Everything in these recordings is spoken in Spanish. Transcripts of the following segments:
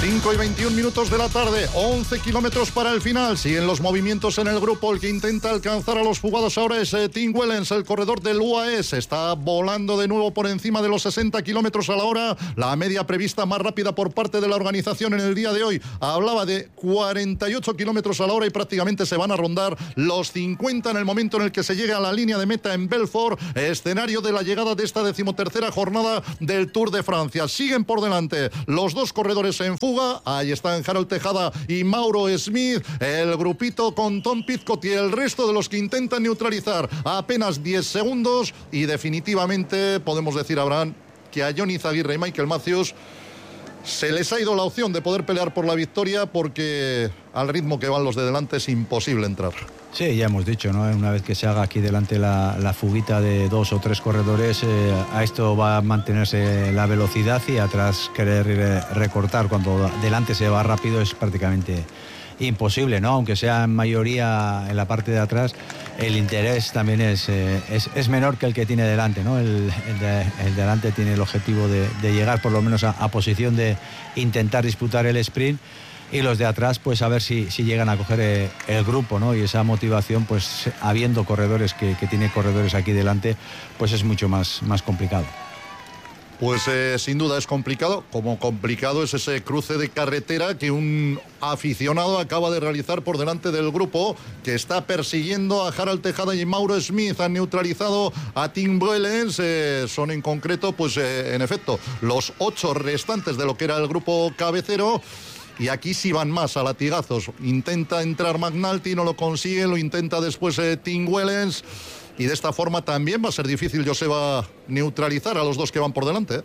5 y 21 minutos de la tarde, 11 kilómetros para el final. Siguen los movimientos en el grupo. El que intenta alcanzar a los fugados ahora es Tim Wellens, el corredor del UAE. Está volando de nuevo por encima de los 60 kilómetros a la hora. La media prevista más rápida por parte de la organización en el día de hoy hablaba de 48 kilómetros a la hora y prácticamente se van a rondar los 50 en el momento en el que se llegue a la línea de meta en Belfort, escenario de la llegada de esta 13ª jornada del Tour de Francia. Siguen por delante los dos corredores en fuga. Ahí están Harold Tejada y Mauro Smith, el grupito con Tom Pidcock y el resto de los que intentan neutralizar a apenas 10 segundos y definitivamente podemos decir, Abraham, que a Johnny Zaguirre y Michael Matthews se les ha ido la opción de poder pelear por la victoria porque al ritmo que van los de delante es imposible entrar. Sí, ya hemos dicho, ¿no? Una vez que se haga aquí delante la fuguita de 2 o 3 corredores, a esto va a mantenerse la velocidad y atrás querer recortar. Cuando delante se va rápido es prácticamente imposible, ¿no? Aunque sea en mayoría en la parte de atrás, el interés también es menor que el que tiene delante, ¿no? El delante tiene el objetivo de llegar por lo menos a posición de intentar disputar el sprint, y los de atrás pues a ver si llegan a coger el grupo, ¿no? Y esa motivación, pues habiendo corredores que tiene corredores aquí delante, pues es mucho más complicado. Pues sin duda es complicado, como complicado es ese cruce de carretera que un aficionado acaba de realizar por delante del grupo, que está persiguiendo a Harold Tejada y Mauro Smith. Han neutralizado a Tim Wellens, son en concreto, pues en efecto, los 8 restantes de lo que era el grupo cabecero. Y aquí sí van más a latigazos. Intenta entrar McNulty, no lo consigue, lo intenta después Tim Wellens. Y de esta forma también va a ser difícil, Joseba, neutralizar a los dos que van por delante.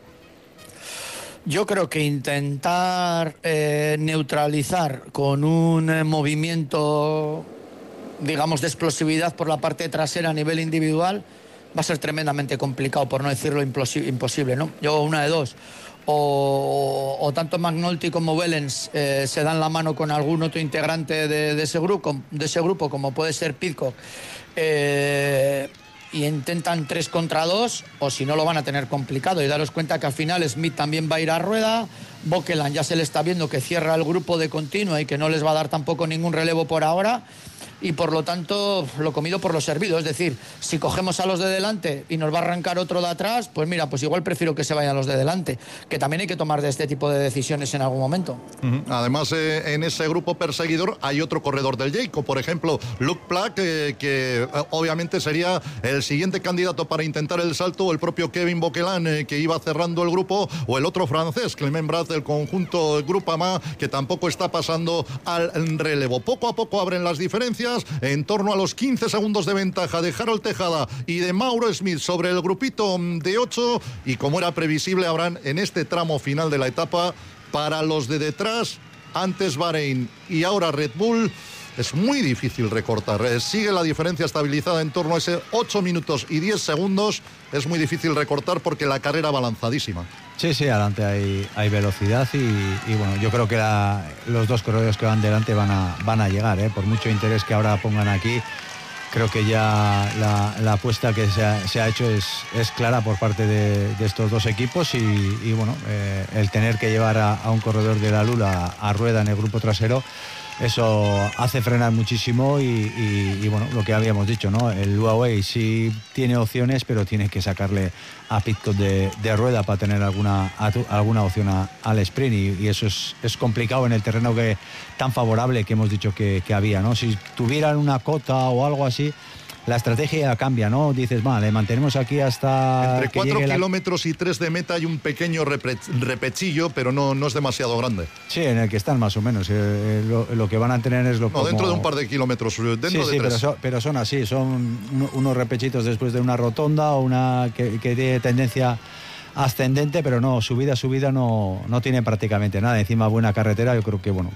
Yo creo que intentar neutralizar con un movimiento, digamos, de explosividad por la parte trasera a nivel individual va a ser tremendamente complicado, por no decirlo imposible, ¿no? Yo, una de dos. O tanto McNulty como Wellens se dan la mano con algún otro integrante de ese grupo, como puede ser Pidcock, y intentan 3 contra 2, o si no lo van a tener complicado. Y daros cuenta que al final Smith también va a ir a rueda, Bokeland ya se le está viendo que cierra el grupo de continua y que no les va a dar tampoco ningún relevo por ahora. Y por lo tanto, lo comido por lo servido. Es decir, si cogemos a los de delante y nos va a arrancar otro de atrás, pues mira, pues igual prefiero que se vayan los de delante, que también hay que tomar de este tipo de decisiones en algún momento. Además, en ese grupo perseguidor hay otro corredor del Jayco, por ejemplo, Luc Plack, que obviamente sería el siguiente candidato para intentar el salto, o el propio Kevin Bokeland, que iba cerrando el grupo, o el otro francés, Clement Brat, del conjunto Groupama, que tampoco está pasando al relevo. Poco a poco abren las diferencias, en torno a los 15 segundos de ventaja de Harold Tejada y de Mauro Smith sobre el grupito de 8, y como era previsible, habrán en este tramo final de la etapa, para los de detrás, antes Bahrein y ahora Red Bull, es muy difícil recortar. Sigue la diferencia estabilizada en torno a ese 8 minutos y 10 segundos. Es muy difícil recortar porque la carrera va lanzadísima. Sí, adelante hay velocidad y bueno, yo creo que los dos corredores que van delante van a llegar, por mucho interés que ahora pongan aquí. Creo que ya la apuesta que se ha hecho es clara por parte de estos dos equipos y bueno, el tener que llevar a un corredor de la Lula a rueda en el grupo trasero, eso hace frenar muchísimo y bueno, lo que habíamos dicho, ¿no? El Huawei sí tiene opciones, pero tiene que sacarle a Pidcock de rueda para tener alguna opción al sprint y eso es complicado en el terreno tan favorable que hemos dicho que había, ¿no? Si tuvieran una cota o algo así, la estrategia cambia, ¿no? Dices, vale, mantenemos aquí hasta entre 4 kilómetros y 3 de meta hay un pequeño repechillo, pero no es demasiado grande. Sí, en el que están más o menos. Lo que van a tener es dentro de un par de kilómetros, dentro de 3. Pero son así, son unos repechitos después de una rotonda o una que tiene tendencia ascendente, pero no, subida no tiene prácticamente nada. Encima buena carretera, yo creo que bueno,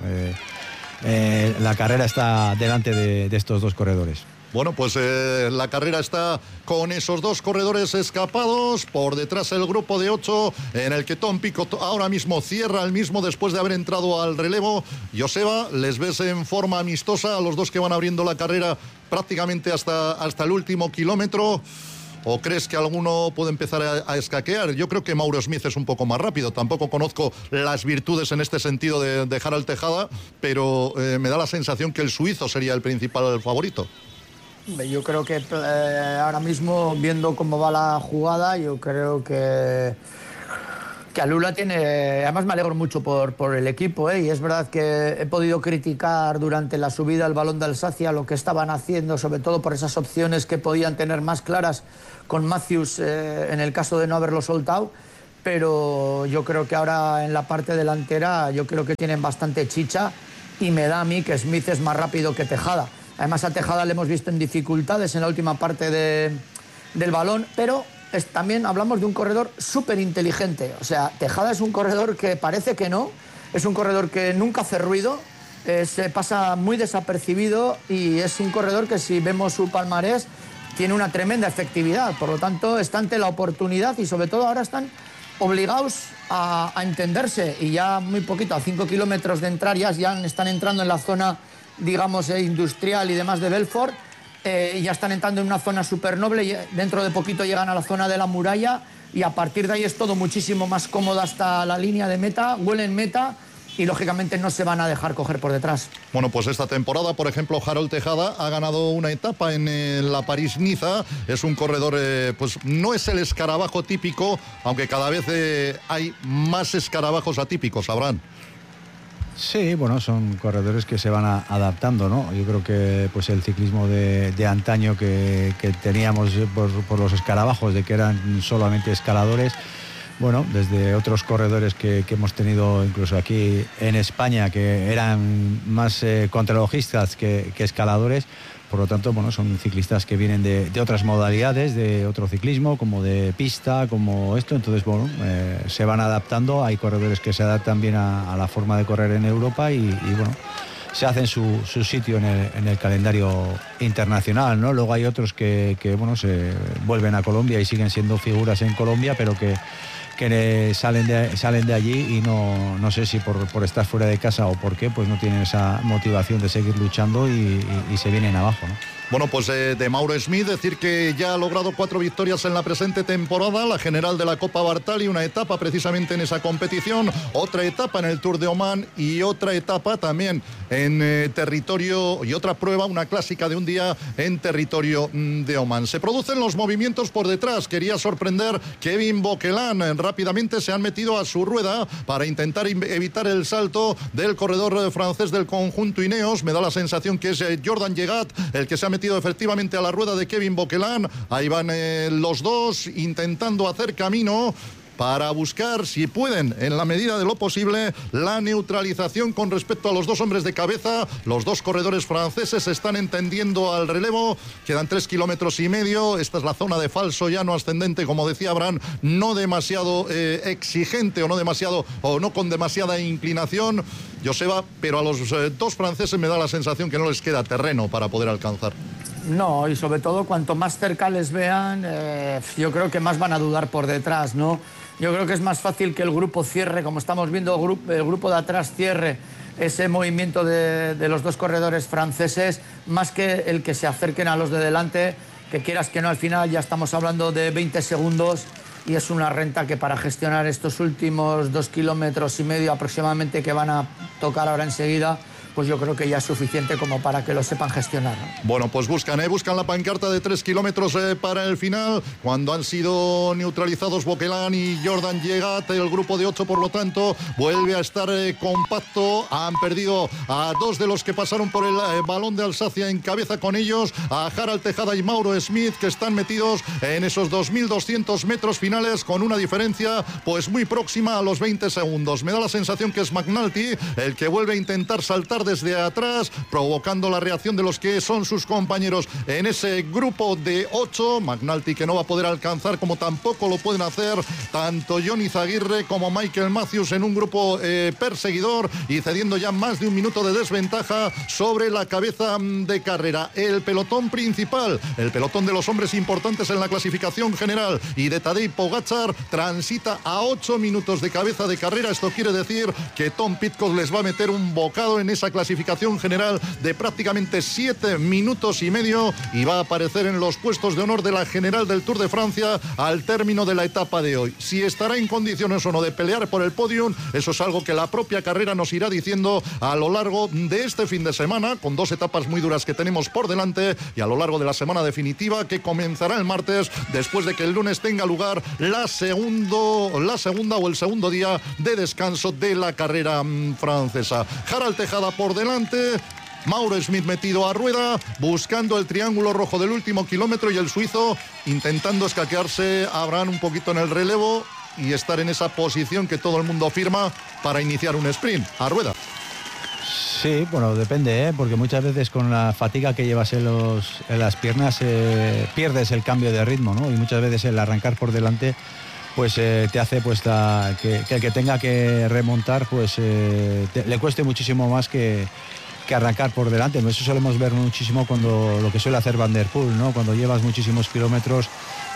la carrera está delante de estos dos corredores. Bueno, pues la carrera está con esos dos corredores escapados. Por detrás el grupo de 8, en el que Tom Pidcock ahora mismo cierra el mismo después de haber entrado al relevo. Joseba, les ves en forma amistosa a los dos que van abriendo la carrera prácticamente hasta el último kilómetro. o crees que alguno puede empezar a escaquear? Yo creo que Mauro Smith es un poco más rápido, tampoco conozco las virtudes en este sentido de Harald Tejada, pero me da la sensación que el suizo sería el principal favorito. Yo creo que ahora mismo, viendo cómo va la jugada, yo creo que Alula tiene... Además me alegro mucho por el equipo, y es verdad que he podido criticar durante la subida al Balón de Alsacia lo que estaban haciendo, sobre todo por esas opciones que podían tener más claras con Matthews en el caso de no haberlo soltado, pero yo creo que ahora en la parte delantera yo creo que tienen bastante chicha, y me da a mí que Smith es más rápido que Tejada. Además a Tejada le hemos visto en dificultades en la última parte del balón, pero también hablamos de un corredor súper inteligente. O sea, Tejada es un corredor que parece que no, es un corredor que nunca hace ruido, se pasa muy desapercibido, y es un corredor que, si vemos su palmarés, tiene una tremenda efectividad. Por lo tanto, está ante la oportunidad, y sobre todo ahora están obligados a entenderse, y ya muy poquito, a 5 kilómetros de entrar, ya están entrando en la zona, digamos, industrial y demás de Belfort. Y ya están entrando en una zona súper noble, y dentro de poquito llegan a la zona de la muralla, y a partir de ahí es todo muchísimo más cómodo hasta la línea de meta, huelen meta, y lógicamente no se van a dejar coger por detrás. Bueno, pues esta temporada, por ejemplo, Harald Tejada ha ganado una etapa en la París-Niza. Es un corredor, pues no es el escarabajo típico, aunque cada vez hay más escarabajos atípicos, Abraham. Sí, bueno, son corredores que se van adaptando, ¿no? Yo creo que pues el ciclismo de antaño que teníamos por los escarabajos, de que eran solamente escaladores, bueno, desde otros corredores que hemos tenido incluso aquí en España, que eran más contrarrelojistas que escaladores. Por lo tanto, bueno, son ciclistas que vienen de otras modalidades, de otro ciclismo, como de pista, como esto. Entonces, bueno, se van adaptando. Hay corredores que se adaptan bien a la forma de correr en Europa, y bueno, se hacen su sitio en el calendario internacional, ¿no? Luego hay otros que bueno, se vuelven a Colombia y siguen siendo figuras en Colombia, pero que salen de allí, y no sé si por estar fuera de casa o por qué, pues no tienen esa motivación de seguir luchando, y se vienen abajo, ¿no? Bueno, pues de Mauro Smith, decir que ya ha logrado 4 victorias en la presente temporada, la general de la Copa Bartali, una etapa precisamente en esa competición, otra etapa en el Tour de Omán, y otra etapa también en territorio, y otra prueba, una clásica de un día en territorio de Omán. Se producen los movimientos por detrás, quería sorprender Kevin Bouquelin, rápidamente se han metido a su rueda para intentar evitar el salto del corredor francés del conjunto Ineos. Me da la sensación que es Jordan Llegat el que se ha metido efectivamente a la rueda de Kevin Bouquelin. Ahí van los dos intentando hacer camino para buscar, si pueden, en la medida de lo posible, la neutralización con respecto a los dos hombres de cabeza. Los dos corredores franceses se están entendiendo al relevo. Quedan 3,5 kilómetros. Esta es la zona de falso llano ascendente, como decía Abraham, no demasiado exigente, o no con demasiada inclinación, Joseba, pero a los dos franceses me da la sensación que no les queda terreno para poder alcanzar. No, y sobre todo cuanto más cerca les vean, yo creo que más van a dudar por detrás, ¿no? Yo creo que es más fácil que el grupo cierre, como estamos viendo, el grupo de atrás cierre ese movimiento de los dos corredores franceses, más que el que se acerquen a los de delante, que quieras que no, al final ya estamos hablando de 20 segundos, y es una renta que para gestionar estos últimos 2,5 kilómetros aproximadamente que van a tocar ahora enseguida, pues yo creo que ya es suficiente como para que lo sepan gestionar, ¿no? Bueno, pues buscan la pancarta de 3 kilómetros para el final, cuando han sido neutralizados Bouquelin y Jordan Llegat. El grupo de 8, por lo tanto, vuelve a estar compacto. Han perdido a 2 de los que pasaron por el Balón de Alsacia, en cabeza con ellos a Harald Tejada y Mauro Smith, que están metidos en esos 2.200 metros finales, con una diferencia pues muy próxima a los 20 segundos. Me da la sensación que es McNulty el que vuelve a intentar saltar desde atrás, provocando la reacción de los que son sus compañeros en ese grupo de 8. McNulty, que no va a poder alcanzar, como tampoco lo pueden hacer tanto Johnny Zaguirre como Michael Matthews en un grupo perseguidor, y cediendo ya más de 1 minuto de desventaja sobre la cabeza de carrera. El pelotón principal, el pelotón de los hombres importantes en la clasificación general y de Tadej Pogačar, transita a 8 minutos de cabeza de carrera. Esto quiere decir que Tom Pidcock les va a meter un bocado en esa esta clasificación general de prácticamente 7 minutos y medio y va a aparecer en los puestos de honor de la general del Tour de Francia al término de la etapa de hoy. Si estará en condiciones o no de pelear por el podium, eso es algo que la propia carrera nos irá diciendo a lo largo de este fin de semana, con 2 etapas muy duras que tenemos por delante y a lo largo de la semana definitiva que comenzará el martes, después de que el lunes tenga lugar la segunda o el segundo día de descanso de la carrera francesa. Harald Tejada por delante, Mauro Smith metido a rueda, buscando el triángulo rojo del último kilómetro y el suizo intentando escaquearse a Abraham un poquito en el relevo y estar en esa posición que todo el mundo firma para iniciar un sprint a rueda. Sí, bueno, depende, porque muchas veces con la fatiga que llevas en las piernas pierdes el cambio de ritmo, ¿no? Y muchas veces el arrancar por delante pues te hace pues que el que tenga que remontar pues le cueste muchísimo más que arrancar por delante. Eso solemos ver muchísimo cuando lo que suele hacer Van der Poel, ¿no? Cuando llevas muchísimos kilómetros,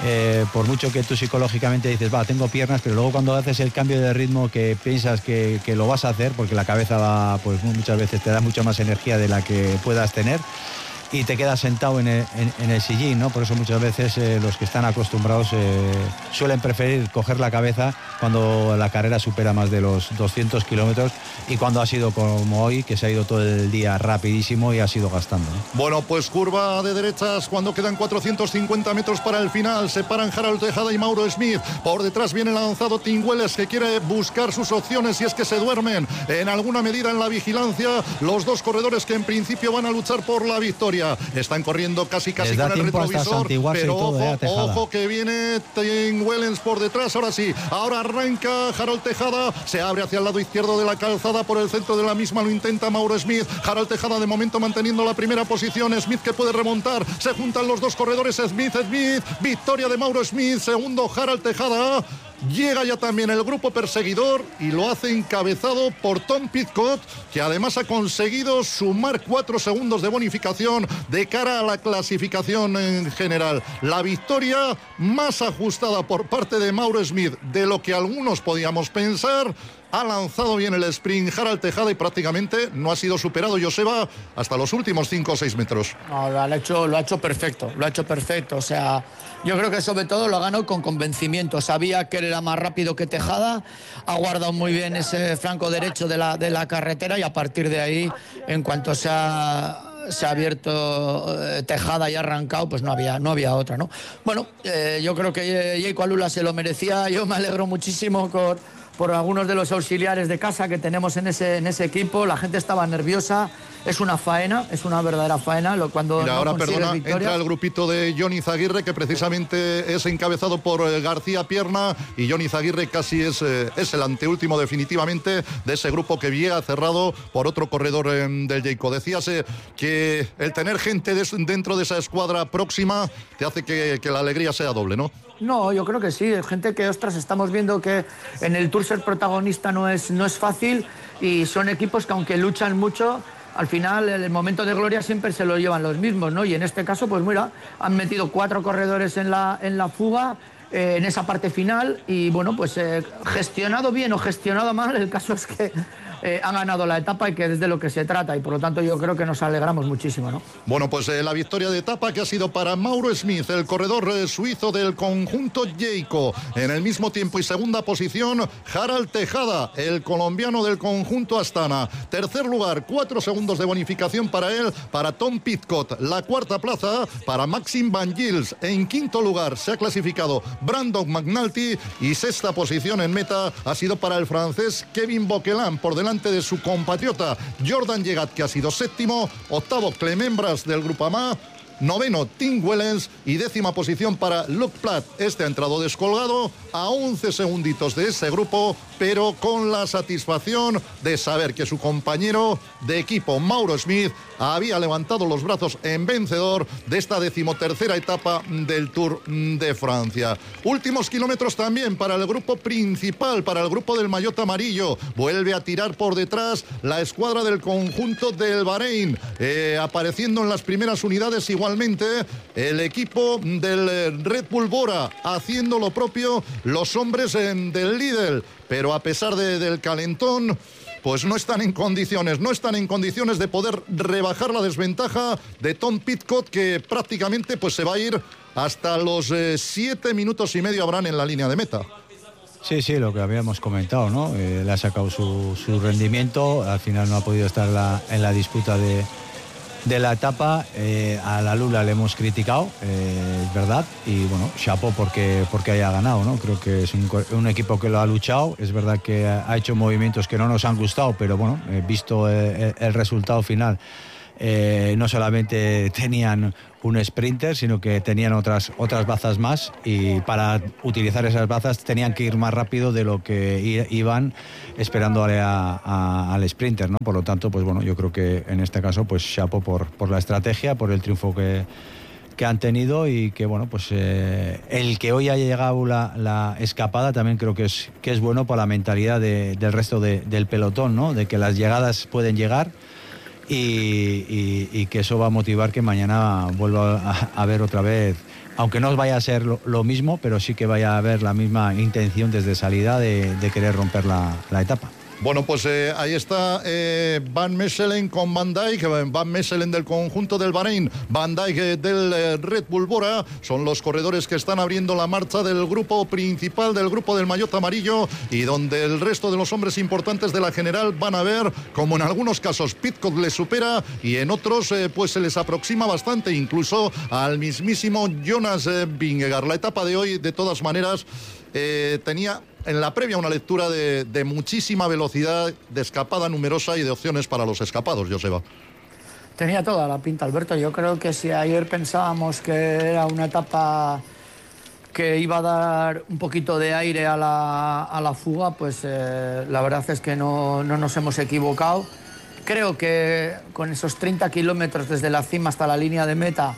por mucho que tú psicológicamente dices, tengo piernas, pero luego cuando haces el cambio de ritmo que piensas que lo vas a hacer, porque la cabeza va, pues muchas veces te da mucha más energía de la que puedas tener, y te quedas sentado en el sillín, ¿no? Por eso muchas veces los que están acostumbrados suelen preferir coger la cabeza cuando la carrera supera más de los 200 kilómetros y cuando ha sido como hoy, que se ha ido todo el día rapidísimo y ha sido gastando, ¿no? Bueno, pues curva de derechas cuando quedan 450 metros para el final. Separan Harald Tejada y Mauro Smith. Por detrás viene lanzado Tingwells, que quiere buscar sus opciones si es que se duermen en alguna medida en la vigilancia los dos corredores que en principio van a luchar por la victoria. Están corriendo casi con el retrovisor, pero ojo que viene Tingwells por detrás. Ahora arranca Harald Tejada, se abre hacia el lado izquierdo de la calzada, por el centro de la misma lo intenta Mauro Smith. Harald Tejada de momento manteniendo la primera posición, Smith que puede remontar, se juntan los dos corredores, Smith, victoria de Mauro Smith, segundo Harald Tejada. Llega ya también el grupo perseguidor y lo hace encabezado por Tom Pidcock, que además ha conseguido sumar 4 segundos de bonificación de cara a la clasificación en general. La victoria más ajustada por parte de Mauro Smith de lo que algunos podíamos pensar. Ha lanzado bien el sprint Harald Tejada y prácticamente no ha sido superado, Joseba, hasta los últimos 5 o 6 metros. No, lo ha hecho perfecto. O sea, yo creo que sobre todo lo ha ganado con convencimiento. Sabía que era más rápido que Tejada, ha guardado muy bien ese flanco derecho de la carretera y a partir de ahí, en cuanto se ha abierto Tejada y ha arrancado, pues no había otra, ¿no? Bueno, yo creo que Jayco Alula se lo merecía. Yo me alegro muchísimo por algunos de los auxiliares de casa que tenemos en ese equipo. La gente estaba nerviosa. Es una faena, es una verdadera faena. Cuando Mira, ahora, entra el grupito de Jon Izagirre, que precisamente es encabezado por García Pierna, y Jon Izagirre casi es el anteúltimo definitivamente de ese grupo que llega cerrado por otro corredor del Jayco. Decías que el tener gente dentro de esa escuadra próxima te hace que la alegría sea doble, ¿no? No, yo creo que sí. Gente que, estamos viendo que en el Tour ser protagonista no es fácil, y son equipos que aunque luchan mucho, al final el momento de gloria siempre se lo llevan los mismos, ¿no? Y en este caso, pues mira, han metido 4 corredores en la fuga, en esa parte final, y bueno, pues gestionado bien o gestionado mal, el caso es que han ganado la etapa y que es de lo que se trata, y por lo tanto yo creo que nos alegramos muchísimo, ¿no? Bueno, pues la victoria de etapa que ha sido para Mauro Smith, el corredor suizo del conjunto Jayco. En el mismo tiempo y segunda posición, Harald Tejada, el colombiano del conjunto Astana. Tercer lugar, 4 segundos de bonificación para él, para Tom Pidcock. La cuarta plaza para Maxime Van Gils. En quinto lugar se ha clasificado Brandon McNulty, y sexta posición en meta ha sido para el francés Kevin Bauquelin, por delante de su compatriota Jordan Llegat, que ha sido séptimo. Octavo, Clement Bras del Grupo AMA. Noveno, Tingwells, y décima posición para Luke Platt. Este ha entrado descolgado a 11 segunditos de ese grupo, pero con la satisfacción de saber que su compañero de equipo, Mauro Smith, había levantado los brazos en vencedor de esta 13ª etapa del Tour de Francia. Últimos kilómetros también para el grupo principal, para el grupo del maillot amarillo. Vuelve a tirar por detrás la escuadra del conjunto del Bahrein, apareciendo en las primeras unidades igualmente el equipo del Red Bull Bora, haciendo lo propio los hombres del Lidl, pero a pesar del calentón, pues no están en condiciones de poder rebajar la desventaja de Tom Pidcock, que prácticamente pues se va a ir hasta los 7 minutos y medio habrán en la línea de meta. Sí, lo que habíamos comentado, ¿no? Le ha sacado su rendimiento, al final no ha podido estar en la disputa de la etapa. A la Lula le hemos criticado, es verdad, y bueno, chapo porque haya ganado, ¿no? Creo que es un equipo que lo ha luchado, es verdad que ha hecho movimientos que no nos han gustado, pero bueno, visto el resultado final, no solamente tenían un sprinter, sino que tenían otras bazas más, y para utilizar esas bazas tenían que ir más rápido de lo que iban esperándole al sprinter, ¿no? Por lo tanto, pues bueno, yo creo que en este caso, pues chapo por la estrategia, por el triunfo que han tenido, y que bueno, pues el que hoy haya llegado la escapada también creo que es bueno para la mentalidad del resto del pelotón, ¿no? De que las llegadas pueden llegar, y que eso va a motivar que mañana vuelva a haber otra vez, aunque no vaya a ser lo mismo, pero sí que vaya a haber la misma intención desde salida de querer romper la etapa. Bueno, pues ahí está Van Mechelen con Van Dijk, Van Mechelen del conjunto del Bahrein, Van Dijk del Red Bull Bora, son los corredores que están abriendo la marcha del grupo principal, del grupo del maillot amarillo, y donde el resto de los hombres importantes de la general van a ver como en algunos casos Pidcock les supera, y en otros pues se les aproxima bastante, incluso al mismísimo Jonas Vingegaard. La etapa de hoy, de todas maneras, tenía en la previa una lectura de muchísima velocidad, de escapada numerosa y de opciones para los escapados, Joseba. Tenía toda la pinta, Alberto. Yo creo que si ayer pensábamos que era una etapa que iba a dar un poquito de aire a la fuga, pues la verdad es que no nos hemos equivocado. Creo que con esos 30 kilómetros desde la cima hasta la línea de meta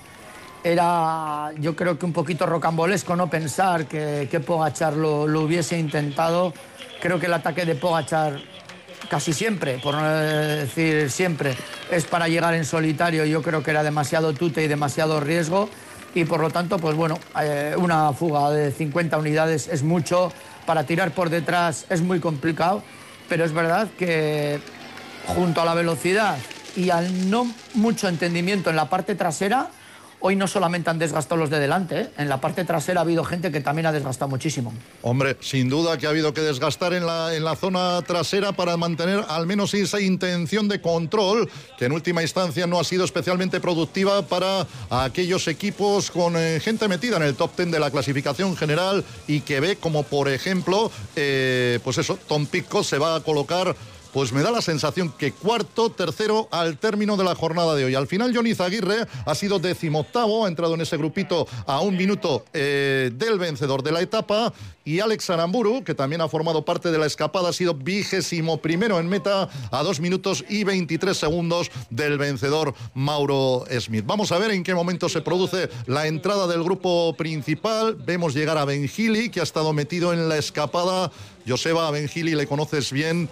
era, yo creo que un poquito rocambolesco no pensar que Pogačar lo hubiese intentado. Creo que el ataque de Pogačar casi siempre, por no decir siempre, es para llegar en solitario. Yo creo que era demasiado tute y demasiado riesgo, y por lo tanto, pues bueno, una fuga de 50 unidades es mucho, para tirar por detrás es muy complicado, pero es verdad que junto a la velocidad y al no mucho entendimiento en la parte trasera, hoy no solamente han desgastado los de delante, en la parte trasera ha habido gente que también ha desgastado muchísimo. Hombre, sin duda que ha habido que desgastar en la zona trasera para mantener al menos esa intención de control, que en última instancia no ha sido especialmente productiva para aquellos equipos con gente metida en el top 10 de la clasificación general, y que ve como, por ejemplo, pues eso, Tom Pidcock se va a colocar, pues me da la sensación que cuarto, tercero al término de la jornada de hoy. Al final, Johnny Zaguirre ha sido 18º, ha entrado en ese grupito a 1 minuto del vencedor de la etapa, y Alex Aramburu, que también ha formado parte de la escapada, ha sido 21º en meta a 2 minutos y 23 segundos del vencedor Mauro Smith. Vamos a ver en qué momento se produce la entrada del grupo principal. Vemos llegar a Ben Hilley, que ha estado metido en la escapada. Joseba, a Ben Hilley le conoces bien,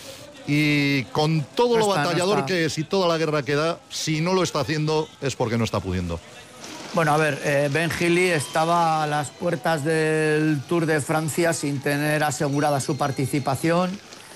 y con todo lo batallador que es y toda la guerra que da, si no lo está haciendo es porque no está pudiendo. Bueno, a ver, Ben Hilley estaba a las puertas del Tour de Francia sin tener asegurada su participación.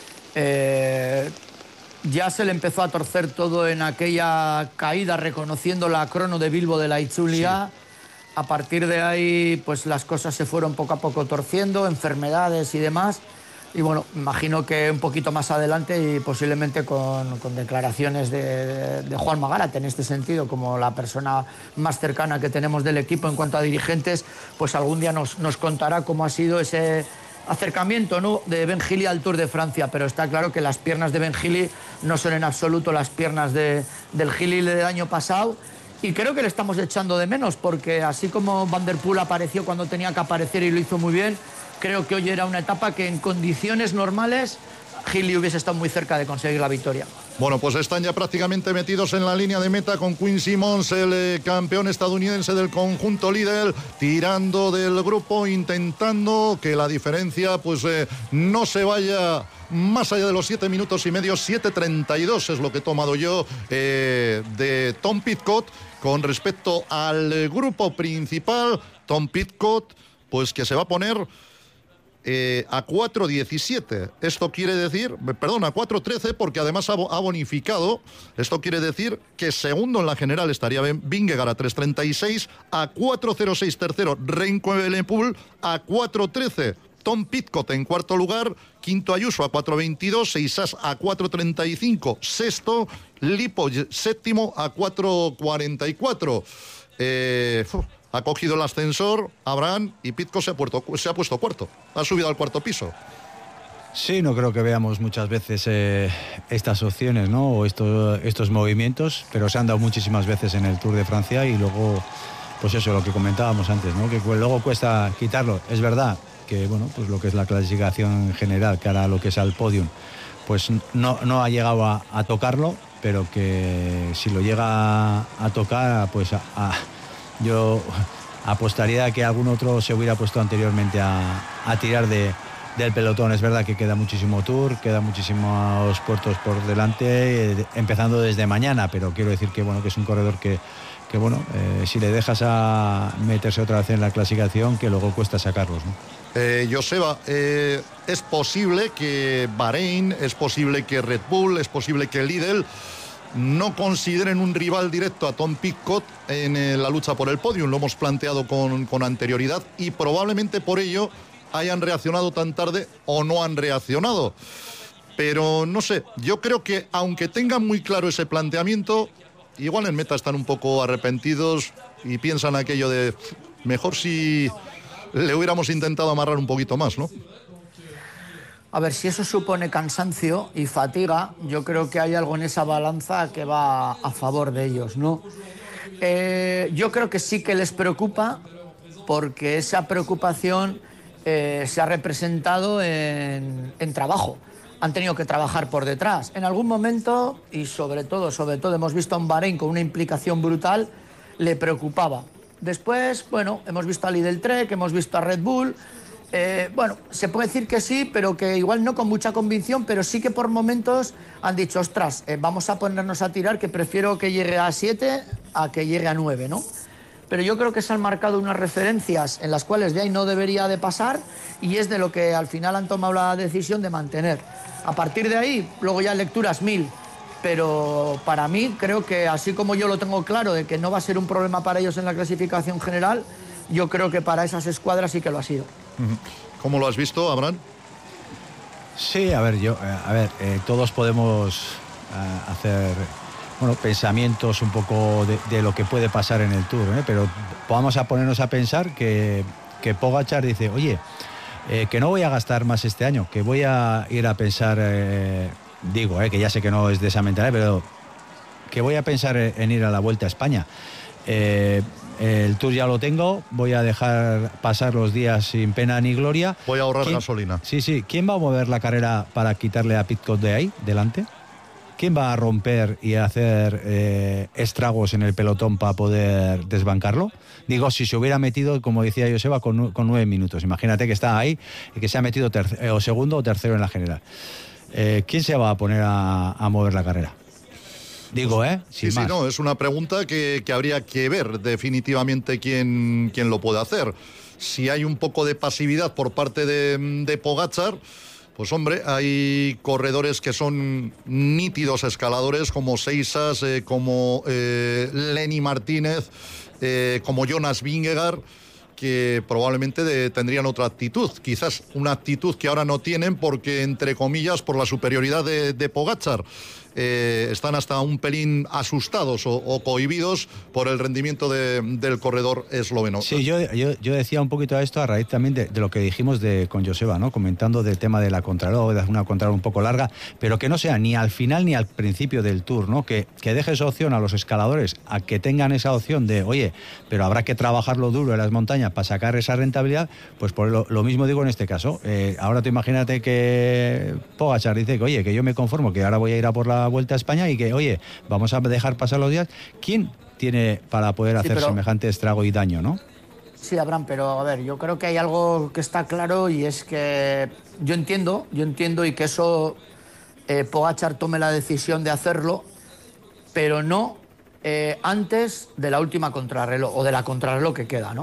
Ya se le empezó a torcer todo en aquella caída reconociendo la crono de Bilbo de la Itzulia. Sí. A partir de ahí, pues las cosas se fueron poco a poco torciendo, enfermedades y demás. Y bueno, imagino que un poquito más adelante, y posiblemente con declaraciones de Juan Magárate en este sentido, como la persona más cercana que tenemos del equipo en cuanto a dirigentes, pues algún día nos contará cómo ha sido ese acercamiento, ¿no?, de Ben Hilley al Tour de Francia. Pero está claro que las piernas de Ben Hilley no son en absoluto las piernas del Hilley del año pasado. Y creo que le estamos echando de menos, porque así como Van der Poel apareció cuando tenía que aparecer y lo hizo muy bien, creo que hoy era una etapa que en condiciones normales Hilley hubiese estado muy cerca de conseguir la victoria. Bueno, pues están ya prácticamente metidos en la línea de meta con Quinn Simmons, el campeón estadounidense del conjunto líder, tirando del grupo, intentando que la diferencia pues no se vaya más allá de los 7 minutos y medio. 7:32 es lo que he tomado yo de Tom Pidcock con respecto al grupo principal. Tom Pidcock, pues que se va a poner a 4.17. Esto quiere decir, perdón, a 4.13 porque además ha bonificado. Esto quiere decir que segundo en la general estaría Vingegaard a 3.36, a 4.06 tercero Remco Evenepoel, a 4.13 Tom Pidcock en cuarto lugar, quinto Ayuso a 4.22, Seisas a 4.35, sexto Lipo séptimo a 4.44. Ha cogido el ascensor Abraham y Pidcock se ha puesto cuarto, ha subido al cuarto piso. Sí, no creo que veamos muchas veces estas opciones, ¿no? O estos movimientos, pero se han dado muchísimas veces en el Tour de Francia y luego, pues eso, lo que comentábamos antes, ¿no? Que luego cuesta quitarlo. Es verdad que, bueno, pues lo que es la clasificación general, cara a lo que es al podium, pues no ha llegado a tocarlo, pero que si lo llega a tocar, pues yo apostaría que algún otro se hubiera puesto anteriormente a tirar del pelotón. Es verdad que queda muchísimo Tour, queda muchísimos puertos por delante, empezando desde mañana, pero quiero decir que, bueno, que es un corredor que bueno, si le dejas a meterse otra vez en la clasificación, que luego cuesta sacarlos, ¿no? Joseba, es posible que Bahrein, es posible que Red Bull, es posible que Lidl no consideren un rival directo a Tom Pidcock en la lucha por el podium. Lo hemos planteado con anterioridad y probablemente por ello hayan reaccionado tan tarde o no han reaccionado. Pero no sé, yo creo que aunque tengan muy claro ese planteamiento, igual en meta están un poco arrepentidos y piensan aquello de mejor si le hubiéramos intentado amarrar un poquito más, ¿no? A ver, si eso supone cansancio y fatiga, yo creo que hay algo en esa balanza que va a favor de ellos, ¿no? Yo creo que sí que les preocupa, porque esa preocupación se ha representado en trabajo. Han tenido que trabajar por detrás. En algún momento, y sobre todo hemos visto a un Bahrein con una implicación brutal, le preocupaba. Después, bueno, hemos visto a Lidl Trek, hemos visto a Red Bull. Bueno, se puede decir que sí, pero que igual no con mucha convicción, pero sí que por momentos han dicho, ostras, vamos a ponernos a tirar, que prefiero que llegue a 7 a que llegue a 9, ¿no? Pero yo creo que se han marcado unas referencias en las cuales de ahí no debería de pasar y es de lo que al final han tomado la decisión de mantener. A partir de ahí, luego ya lecturas 1000, pero para mí creo que así como yo lo tengo claro de que no va a ser un problema para ellos en la clasificación general, yo creo que para esas escuadras sí que lo ha sido. ¿Cómo lo has visto, Abraham? Sí, a ver, todos podemos hacer, bueno, pensamientos un poco de lo que puede pasar en el Tour, pero vamos a ponernos a pensar que Pogačar dice, oye, que no voy a gastar más este año, que voy a ir a pensar, que ya sé que no es de esa mentalidad, pero que voy a pensar en ir a la Vuelta a España. El Tour ya lo tengo, voy a dejar pasar los días sin pena ni gloria. Voy a ahorrar gasolina. Sí. ¿Quién va a mover la carrera para quitarle a Pidcock de ahí, delante? ¿Quién va a romper y hacer estragos en el pelotón para poder desbancarlo? Digo, si se hubiera metido, como decía Joseba, con 9 minutos. Imagínate que está ahí y que se ha metido segundo o tercero en la general. ¿Quién se va a poner a mover la carrera? Digo, Sí, no, es una pregunta que habría que ver definitivamente quién lo puede hacer. Si hay un poco de pasividad por parte de Pogačar, pues hombre, hay corredores que son nítidos escaladores como Seisas, como Lenny Martínez, como Jonas Vingegaard, que probablemente tendrían otra actitud, quizás una actitud que ahora no tienen porque, entre comillas, por la superioridad de Pogačar, están hasta un pelín asustados o cohibidos por el rendimiento del corredor esloveno. Sí, yo decía un poquito a esto a raíz también de lo que dijimos con Joseba, ¿no? Comentando del tema de la contrarreloj, de una contrarreloj un poco larga, pero que no sea ni al final ni al principio del Tour, ¿no? Que deje esa opción a los escaladores, a que tengan esa opción de, oye, pero habrá que trabajarlo duro en las montañas para sacar esa rentabilidad. Pues por lo mismo digo en este caso. Ahora tú imagínate que Pogačar dice que, oye, que yo me conformo, que ahora voy a ir a por la Vuelta a España y que, oye, vamos a dejar pasar los días. ¿Quién tiene para poder hacer semejante estrago y daño, no? Sí, Abraham, pero a ver, yo creo que hay algo que está claro y es que yo entiendo y que eso Pogačar tome la decisión de hacerlo, pero no antes de la última contrarreloj o de la contrarreloj que queda, ¿no?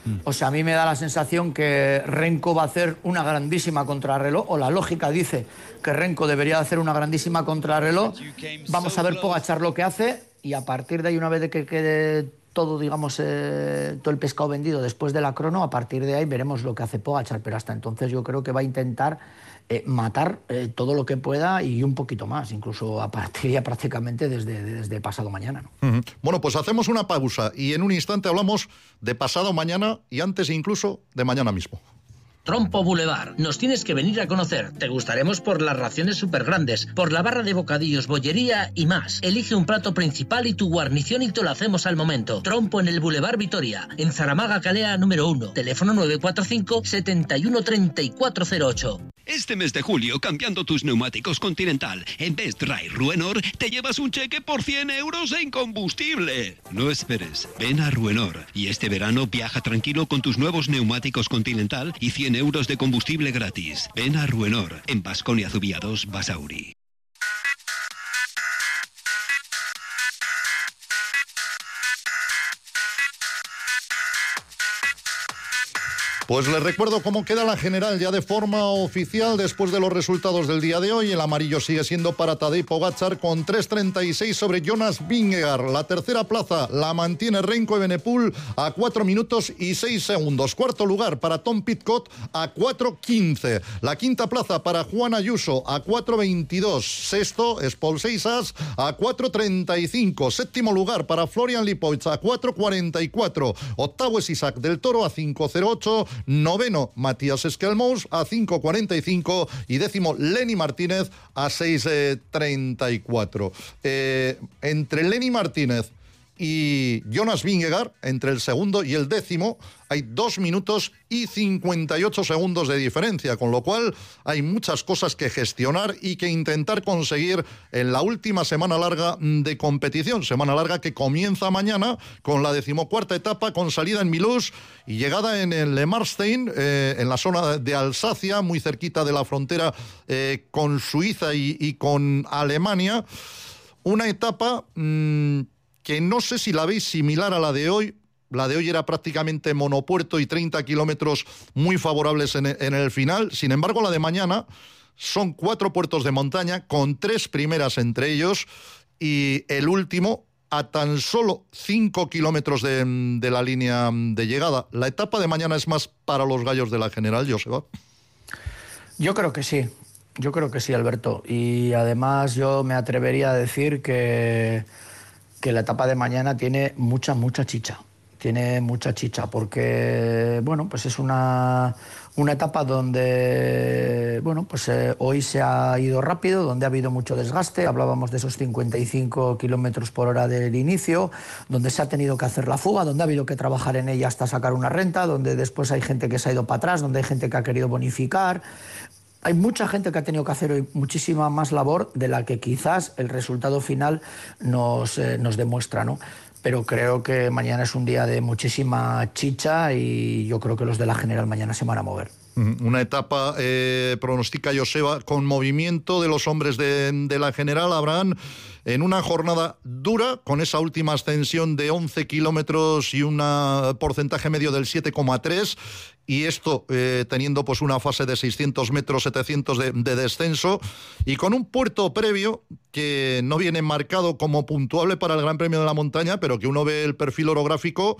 O sea, a mí me da la sensación que Renko va a hacer una grandísima contrarreloj, o la lógica dice que Renko debería hacer una grandísima contrarreloj. Vamos a ver Pogačar lo que hace, y a partir de ahí, una vez de que quede todo, digamos, todo el pescado vendido después de la crono, a partir de ahí veremos lo que hace Pogačar, pero hasta entonces yo creo que va a intentar matar todo lo que pueda y un poquito más, incluso a partir ya prácticamente desde pasado mañana, ¿no? Bueno, pues hacemos una pausa y en un instante hablamos de pasado mañana y antes incluso de mañana mismo. Trompo Boulevard. Nos tienes que venir a conocer. Te gustaremos por las raciones súper grandes, por la barra de bocadillos, bollería y más. Elige un plato principal y tu guarnición y te lo hacemos al momento. Trompo en el Boulevard Vitoria, en Zaramaga Calea número 1. Teléfono 945 71 3408. Este mes de julio, cambiando tus neumáticos Continental, en Best Dry Ruenor, te llevas un cheque por 100 euros en combustible. No esperes, ven a Ruenor. Y este verano viaja tranquilo con tus nuevos neumáticos Continental y 100 euros de combustible gratis. Ven a Ruenor, en Baskonia Zubiados, Basauri. Pues les recuerdo cómo queda la general ya de forma oficial después de los resultados del día de hoy. El amarillo sigue siendo para Tadej Pogačar con 3.36 sobre Jonas Vingegaard. La tercera plaza la mantiene Renko Evenepoel a 4 minutos y 6 segundos. Cuarto lugar para Tom Pidcock a 4.15. La quinta plaza para Juan Ayuso a 4.22. Sexto es Paul Seixas a 4.35. Séptimo lugar para Florian Lipovic a 4.44. Octavo es Isaac del Toro a 5.08. Noveno, Matías Esquelmous a 5.45 y décimo, Lenny Martínez a 6.34. Entre Lenny Martínez y Jonas Vingegaard, entre el segundo y el décimo, hay 2 minutos y 58 segundos de diferencia, con lo cual hay muchas cosas que gestionar y que intentar conseguir en la última semana larga de competición, semana larga que comienza mañana con la 14ª etapa, con salida en Mulhouse y llegada en el Le Marstein, en la zona de Alsacia, muy cerquita de la frontera con Suiza y con Alemania. Una etapa que no sé si la veis similar a la de hoy. La de hoy era prácticamente monopuerto y 30 kilómetros muy favorables en el final. Sin embargo, la de mañana son 4 puertos de montaña con 3 primeras entre ellos y el último a tan solo 5 kilómetros de la línea de llegada. La etapa de mañana es más para los gallos de la general, Joseba. Yo creo que sí, Alberto. Y además yo me atrevería a decir que la etapa de mañana tiene mucha chicha. Tiene mucha chicha porque, bueno, pues es una etapa donde, bueno, pues hoy se ha ido rápido, donde ha habido mucho desgaste. Hablábamos de esos 55 kilómetros por hora del inicio, donde se ha tenido que hacer la fuga, donde ha habido que trabajar en ella hasta sacar una renta, donde después hay gente que se ha ido para atrás, donde hay gente que ha querido bonificar. Hay mucha gente que ha tenido que hacer hoy muchísima más labor de la que quizás el resultado final nos demuestra, ¿no? Pero creo que mañana es un día de muchísima chicha y yo creo que los de la general mañana se van a mover. Una etapa, pronostica Joseba, con movimiento de los hombres de la general, Abraham, en una jornada dura, con esa última ascensión de 11 kilómetros y un porcentaje medio del 7,3, y esto teniendo pues una fase de 600 metros, 700 de descenso, y con un puerto previo que no viene marcado como puntuable para el Gran Premio de la Montaña, pero que uno ve el perfil orográfico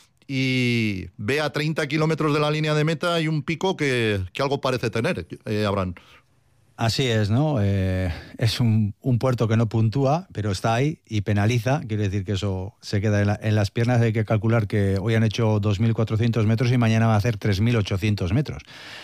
y ve a 30 kilómetros de la línea de meta y un pico que algo parece tener, Abraham. Así es, ¿no? Es un puerto que no puntúa, pero está ahí y penaliza. Quiere decir que eso se queda en las piernas. Hay que calcular que hoy han hecho 2.400 metros y mañana va a hacer 3.800 metros.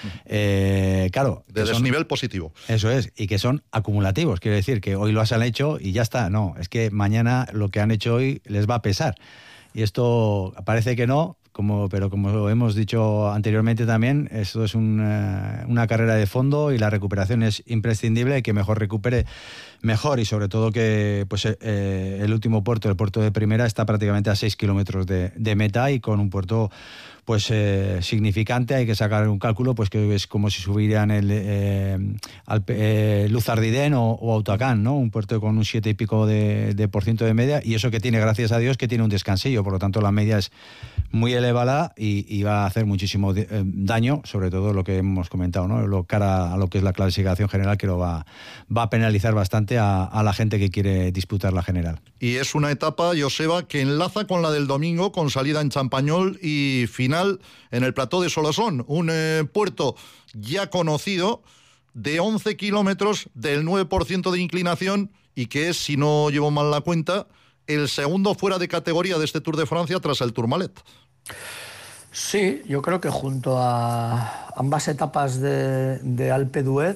Claro. De desnivel positivo. Eso es, y que son acumulativos. Quiere decir que hoy lo han hecho y ya está. No, es que mañana lo que han hecho hoy les va a pesar. Y esto parece que no, pero como hemos dicho anteriormente también, esto es una carrera de fondo y la recuperación es imprescindible, y que mejor recupere mejor, y sobre todo que pues el último puerto, el puerto de primera, está prácticamente a 6 kilómetros de meta y con un puerto pues significante. Hay que sacar un cálculo pues que es como si subieran el Luzardiden o Autocán, ¿no? Un puerto con un 7 y pico de por ciento de media, y eso que tiene, gracias a Dios, que tiene un descansillo, por lo tanto la media es muy elevada de bala y va a hacer muchísimo daño, sobre todo lo que hemos comentado, ¿no? Lo cara a lo que es la clasificación general, que lo va a penalizar bastante a la gente que quiere disputar la general. Y es una etapa, Joseba, que enlaza con la del domingo, con salida en Champañol y final en el Plató de Solasón, un puerto ya conocido, de 11 kilómetros, del 9% de inclinación, y que es, si no llevo mal la cuenta, el segundo fuera de categoría de este Tour de Francia tras el Tourmalet. Sí, yo creo que junto a ambas etapas de Alpe d'Huez,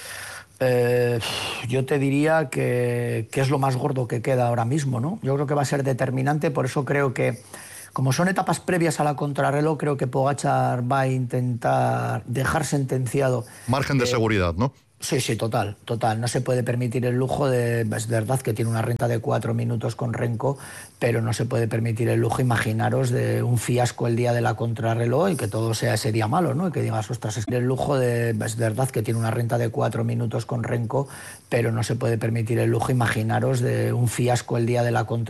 yo te diría que es lo más gordo que queda ahora mismo, ¿no? Yo creo que va a ser determinante, por eso creo que, como son etapas previas a la contrarreloj, creo que Pogačar va a intentar dejar sentenciado. Margen de seguridad, ¿no? Sí, total. No se puede permitir el lujo de... Es verdad que tiene una renta de 4 minutos con Renko, pero no se puede permitir el lujo, imaginaros, de un fiasco el día de la contrarreloj y que todo sea ese día malo, ¿no? Y que digas, ostras, es el lujo de... Es verdad que tiene una renta de 4 minutos con Renko, pero no se puede permitir el lujo, imaginaros, de un fiasco el día de la contrarreloj.